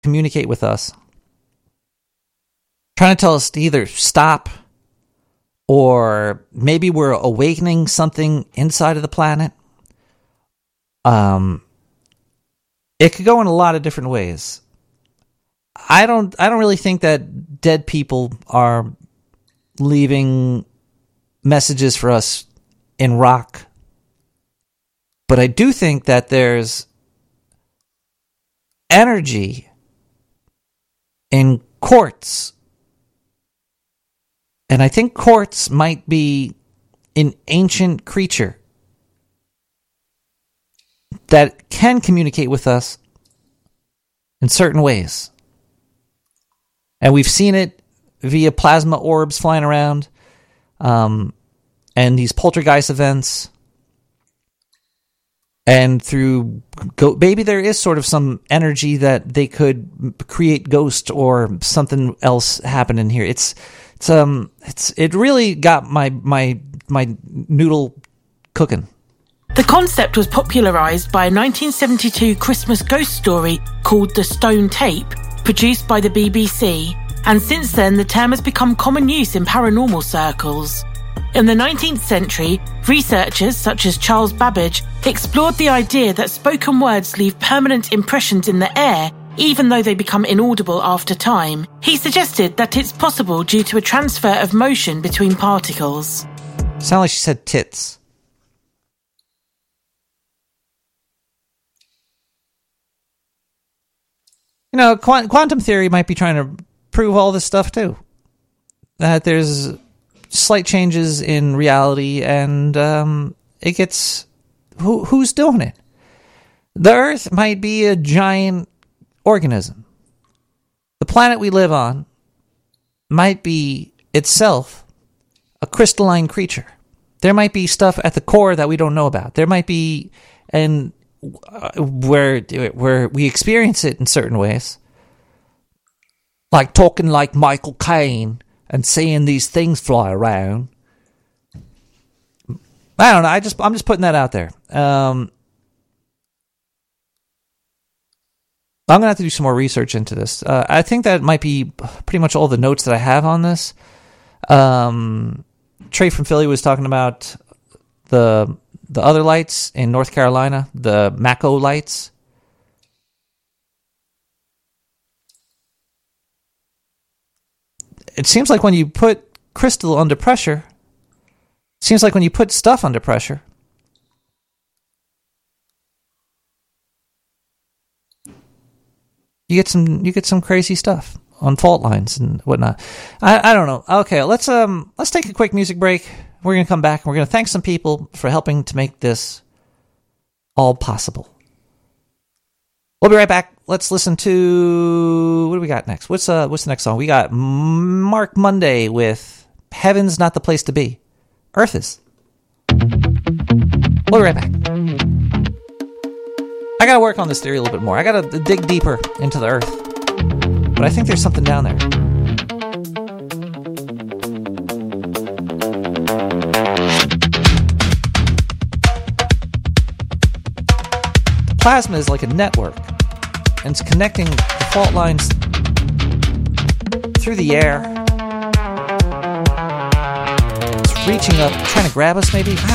communicate with us, trying to tell us to either stop, or maybe we're awakening something inside of the planet. It could go in a lot of different ways. I don't really think that dead people are leaving messages for us in rock. But I do think that there's energy in quartz. And I think quartz might be an ancient creature that can communicate with us in certain ways. And we've seen it via plasma orbs flying around, and these poltergeist events. And through maybe there is sort of some energy that they could create ghost or something else happen in here. It really got my noodle cooking. The concept was popularised by a 1972 Christmas ghost story called The Stone Tape, produced by the BBC, and since then the term has become common use in paranormal circles. In the 19th century, researchers such as Charles Babbage explored the idea that spoken words leave permanent impressions in the air even though they become inaudible after time. He suggested that it's possible due to a transfer of motion between particles. Sound like she said tits. You know, quantum theory might be trying to prove all this stuff too. That there's slight changes in reality, and it gets... Who's doing it? The Earth might be a giant organism. The planet we live on might be itself a crystalline creature. There might be stuff at the core that we don't know about. There might be... and where we experience it in certain ways, like talking like Michael Caine and seeing these things fly around. I don't know. I'm just putting that out there. I'm gonna have to do some more research into this. I think that might be pretty much all the notes that I have on this. Trey from Philly was talking about the other lights in North Carolina, the Mako lights. It seems like when you put crystal under pressure, it seems like when you put stuff under pressure, you get some crazy stuff on fault lines and whatnot. I don't know. Okay, let's take a quick music break. We're going to come back and we're going to thank some people for helping to make this all possible. We'll be right back. Let's listen to... what do we got next? What's the next song? We got Mark Monday with Heaven's Not the Place to Be. Earth is. We'll be right back. I got to work on this theory a little bit more. I got to dig deeper into the Earth. But I think there's something down there. Plasma is like a network, and it's connecting the fault lines through the air. It's reaching up, trying to grab us maybe.